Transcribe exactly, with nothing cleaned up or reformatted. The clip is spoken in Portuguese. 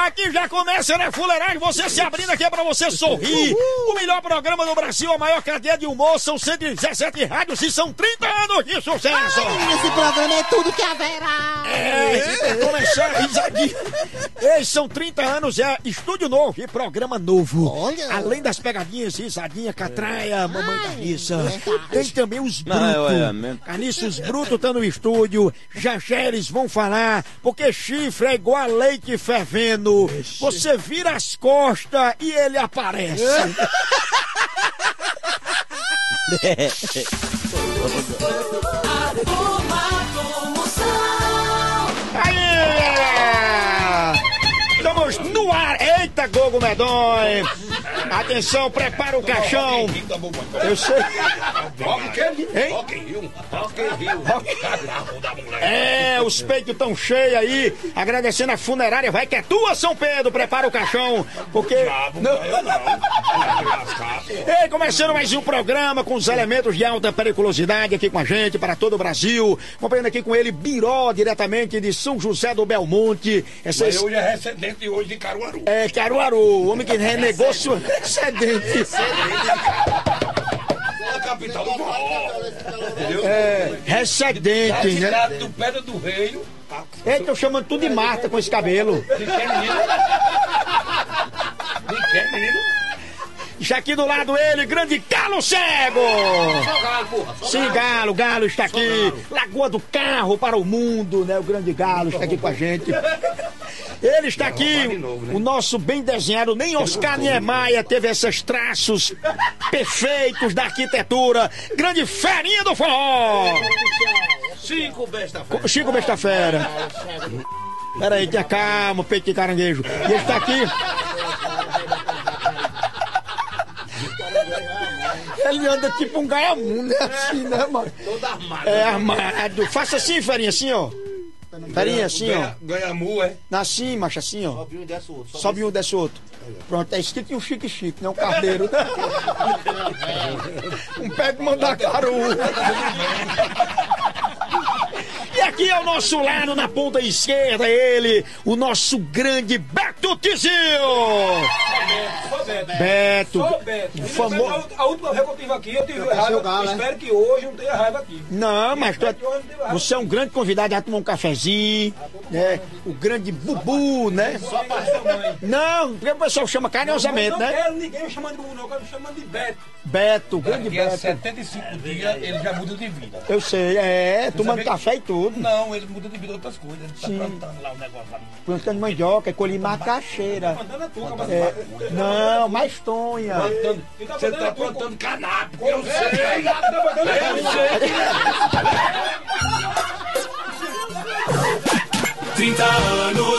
Aqui já começa, né, fuleiragem? Você se abrindo aqui é pra você sorrir. O melhor programa do Brasil, a maior cadeia de humor, são cento e dezessete rádios e são trinta anos de sucesso. Ai, esse programa é tudo que haverá. É, e pra começar, risadinha. Ei, são trinta anos, é estúdio novo e programa novo. Olha. Além das pegadinhas, risadinha, catraia, mamãe Carniça. verdade. Tem também os brutos. Não, é, é, mesmo. Carniça, os brutos estão no estúdio. Já já eles vão falar, porque chifre é igual a leite fervendo. Você vira as costas e ele aparece. Aí! Estamos no ar! Eita, Gogo Medonho! Atenção, prepara o caixão! Eu sei. Hein? É, os peitos tão cheios aí. Agradecendo a funerária. Vai que é tua, São Pedro. Prepara o caixão. Porque. Não. Ei, começando mais um programa com os elementos de alta periculosidade aqui com a gente, para todo o Brasil. Acompanhando aqui com ele, Biró, diretamente de São José do Belmonte. Essa Mas hoje é recendente hoje de Caruaru. É, Caruaru, o homem que renegou sua excedente. A capital do forró. Entendeu? É, recedente, né? Cidade do Pedra do Reio. Eita, tô chamando tudo de Marta com esse cabelo. De quem, menino? De quem, menino? Está aqui do lado ele, grande Galo Cego! Só galo, porra. Só Sim, Galo, Galo está aqui. Lagoa do Carro para o mundo, né? O grande Galo está aqui com a gente. Ele está aqui, o nosso bem desenhado, nem Oscar Niemeyer teve esses traços perfeitos da arquitetura. Grande Ferinha do Forró! Cinco besta fera. Chico Besta Fera. Pera aí, tenha calma, peito de caranguejo. E ele está aqui. Ele anda tipo um gaiamu, né? Assim, né, mano? Todo armado. É armado. Faça assim, Ferinha, assim, ó. Ferinha, assim, ó. Ganhamu, é? Assim, macho, assim, ó. Sobe um e desce o outro. Sobe um e desce o outro. Pronto, é escrito em um chique-chique, não um carneiro. Um pé de mandacaru. E aqui é o nosso lado, na ponta esquerda, ele, o nosso grande Beto Tizil. Sou Beto. Beto. Sou Beto. O famo... A última vez que eu tive aqui, eu tive raiva. galo, né? Espero que hoje não tenha raiva aqui. Não, mas tu é... você é um grande convidado, já tomou um cafezinho, né? O grande Bubu, né? Só para sua mãe. Não, porque o pessoal chama carinhosamente, Não né? quero ninguém me chamando de Bubu, não. Eu quero me chamando de Beto. Beto, grande Daqui a Beto. setenta e cinco dias ele já muda de vida. Eu sei, é, tomando sabia que- café e tudo. Não, ele muda de vida outras coisas. Ele tá Sim. plantando lá o negócio lá. Plantando mandioca, colhi macaxeira. Mandando a tua, mas É, não, mais tonha. plantando. Você tá plantando canábio. Eu sei. Eu sei. trinta anos